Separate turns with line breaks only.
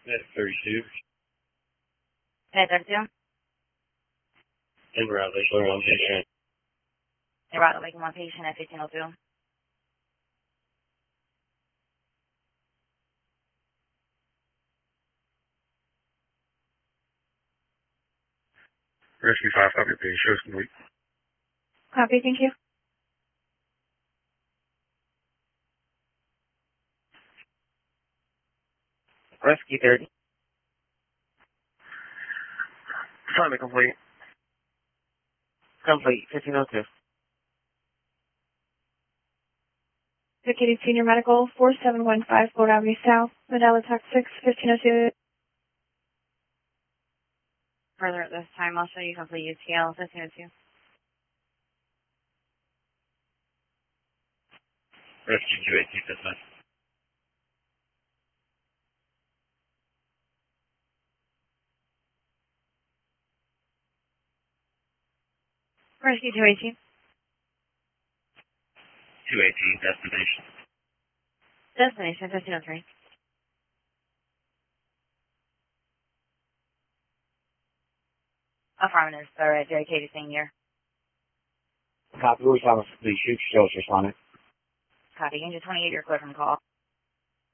Net 32.
Net 32.
En route, Lake Lorraine, patient.
En route, Lake Lorraine, patient at 1502.
Rescue 5, copy, please. Show's complete.
Copy, thank you.
Rescue 30. Assignment complete. Complete, 1502.
Dedicated Senior Medical, 4715 Fort Avenue South, Medalla Talk 6, 1502.
Further at this time, I'll show you complete UTL 1502.
Rescue 218, that's fine.
Rescue 218.
218, destination.
Destination 1503. Affirmative, sir, dedicated senior.
Copy, we're talking complete. Shoot, show us responding.
Copy, engine 28, you're clear from call.